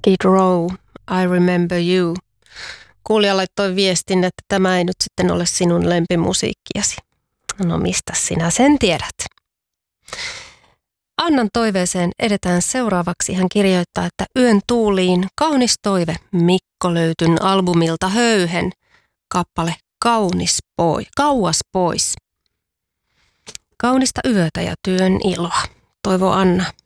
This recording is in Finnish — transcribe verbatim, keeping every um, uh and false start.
Skid Row, I Remember You. Kuulija laittoi viestin, että tämä ei nyt sitten ole sinun lempimusiikkiasi. No mistä sinä sen tiedät? Annan toiveeseen edetään seuraavaksi. Hän kirjoittaa, että Yön tuuliin kaunis toive Mikko löytyn albumilta Höyhen. Kappale Kaunis poi, kauas pois. Kaunista yötä ja työn iloa. Toivo Anna.